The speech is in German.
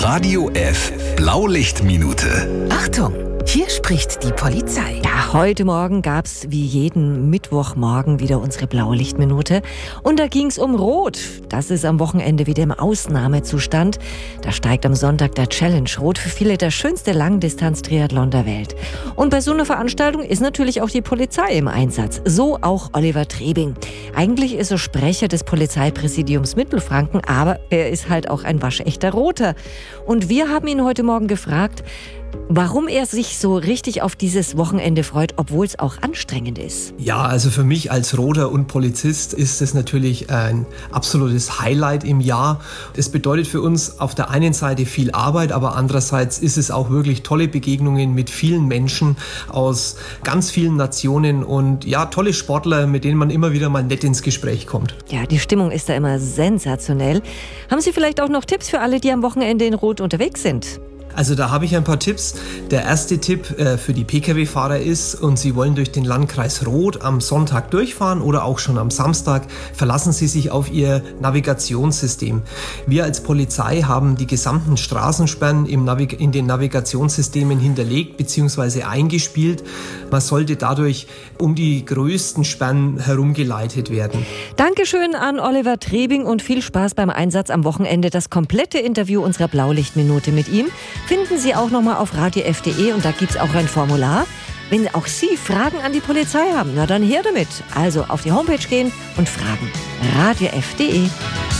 Radio F Blaulichtminute. Achtung, hier spricht die Polizei. Ja, heute Morgen gab's wie jeden Mittwochmorgen wieder unsere Blaulichtminute. Und da ging's um Rot. Das ist am Wochenende wieder im Ausnahmezustand. Da steigt am Sonntag der Challenge Rot, für viele der schönste Langdistanz-Triathlon der Welt. Und bei so einer Veranstaltung ist natürlich auch die Polizei im Einsatz. So auch Oliver Trebing. Eigentlich ist er Sprecher des Polizeipräsidiums Mittelfranken, aber er ist halt auch ein waschechter Roter. Und wir haben ihn heute Morgen gefragt, warum er sich so richtig auf dieses Wochenende freut, obwohl es auch anstrengend ist. Ja, also für mich als Roter und Polizist ist es natürlich ein absolutes Highlight im Jahr. Es bedeutet für uns auf der einen Seite viel Arbeit, aber andererseits ist es auch wirklich tolle Begegnungen mit vielen Menschen aus ganz vielen Nationen und ja, tolle Sportler, mit denen man immer wieder mal nett ins Gespräch kommt. Ja, die Stimmung ist da immer sensationell. Haben Sie vielleicht auch noch Tipps für alle, die am Wochenende in Rot unterwegs sind? Also da habe ich ein paar Tipps. Der erste Tipp für die Pkw-Fahrer ist, und Sie wollen durch den Landkreis Rot am Sonntag durchfahren oder auch schon am Samstag, verlassen Sie sich auf Ihr Navigationssystem. Wir als Polizei haben die gesamten Straßensperren in den Navigationssystemen hinterlegt bzw. eingespielt. Man sollte dadurch um die größten Sperren herumgeleitet werden. Dankeschön an Oliver Trebing und viel Spaß beim Einsatz am Wochenende. Das komplette Interview unserer Blaulichtminute mit ihm finden Sie auch nochmal auf radiof.de und da gibt es auch ein Formular. Wenn auch Sie Fragen an die Polizei haben, na dann her damit. Also auf die Homepage gehen und fragen. radiof.de